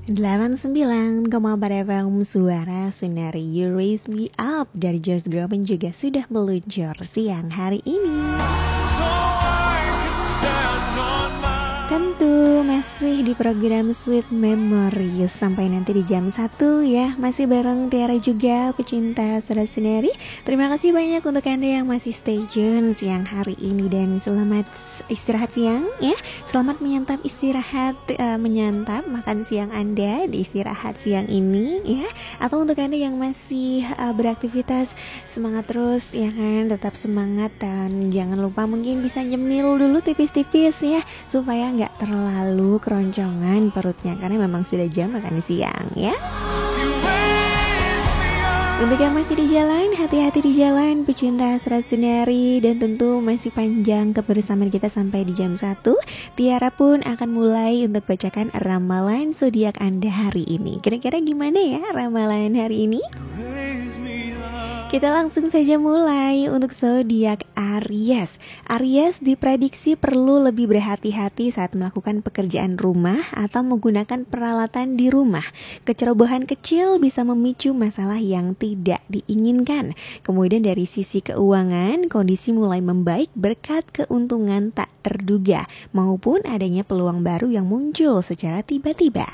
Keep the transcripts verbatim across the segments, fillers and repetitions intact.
delapan puluh sembilan koma empat F M Suara Sunari You Raise Me Up dari Just Groupin juga sudah meluncur siang hari ini. Tentu masih di program Sweet Memories sampai nanti di jam satu ya. Masih bareng Tiara juga, pecinta Suara Sunari. Terima kasih banyak untuk Anda yang masih stay tune siang hari ini. Dan selamat istirahat siang ya. Selamat menyantap istirahat, uh, menyantap makan siang Anda di istirahat siang ini ya. Atau untuk Anda yang masih uh, beraktivitas, semangat terus ya kan. Tetap semangat dan jangan lupa mungkin bisa nyemil dulu tipis-tipis ya, supaya nggak terlalu keroncongan perutnya karena memang sudah jam makan siang ya. Untuk yang masih di jalan, hati-hati di jalan pecinta Suara Sunari. Dan tentu masih panjang kebersamaan kita sampai di jam satu. Tiara pun akan mulai untuk bacakan ramalan zodiak Anda hari ini. Kira-kira gimana ya ramalan hari ini? Kita langsung saja mulai untuk zodiak Aries. Aries diprediksi perlu lebih berhati-hati saat melakukan pekerjaan rumah atau menggunakan peralatan di rumah. Kecerobohan kecil bisa memicu masalah yang tidak diinginkan. Kemudian dari sisi keuangan, kondisi mulai membaik berkat keuntungan tak terduga maupun adanya peluang baru yang muncul secara tiba-tiba.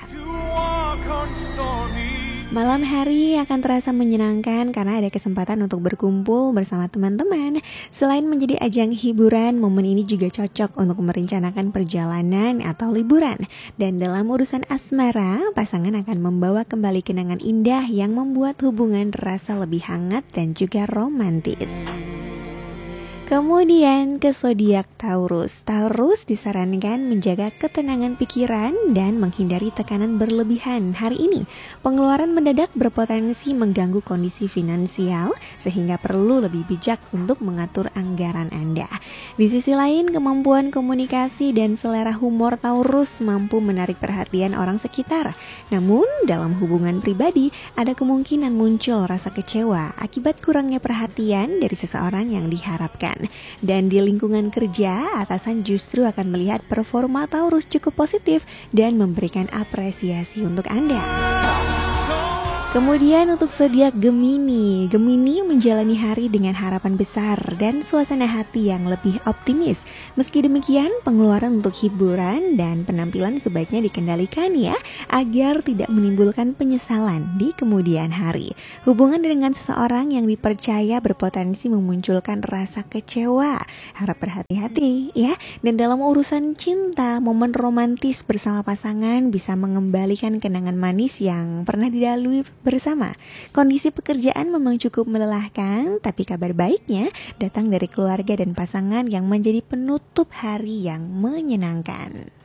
Malam hari akan terasa menyenangkan karena ada kesempatan untuk berkumpul bersama teman-teman. Selain menjadi ajang hiburan, momen ini juga cocok untuk merencanakan perjalanan atau liburan. Dan dalam urusan asmara, pasangan akan membawa kembali kenangan indah yang membuat hubungan terasa lebih hangat dan juga romantis. Kemudian ke zodiak Taurus. Taurus disarankan menjaga ketenangan pikiran dan menghindari tekanan berlebihan hari ini. Pengeluaran mendadak berpotensi mengganggu kondisi finansial sehingga perlu lebih bijak untuk mengatur anggaran Anda. Di sisi lain, kemampuan komunikasi dan selera humor Taurus mampu menarik perhatian orang sekitar. Namun, dalam hubungan pribadi ada kemungkinan muncul rasa kecewa akibat kurangnya perhatian dari seseorang yang diharapkan. Dan di lingkungan kerja, atasan justru akan melihat performa Taurus cukup positif dan memberikan apresiasi untuk Anda. Kemudian untuk zodiak Gemini. Gemini menjalani hari dengan harapan besar dan suasana hati yang lebih optimis. Meski demikian, pengeluaran untuk hiburan dan penampilan sebaiknya dikendalikan ya, agar tidak menimbulkan penyesalan di kemudian hari. Hubungan dengan seseorang yang dipercaya berpotensi memunculkan rasa kecewa. Harap berhati-hati ya. Dan dalam urusan cinta, momen romantis bersama pasangan bisa mengembalikan kenangan manis yang pernah dilalui bersama. Kondisi pekerjaan memang cukup melelahkan, tapi kabar baiknya datang dari keluarga dan pasangan yang menjadi penutup hari yang menyenangkan.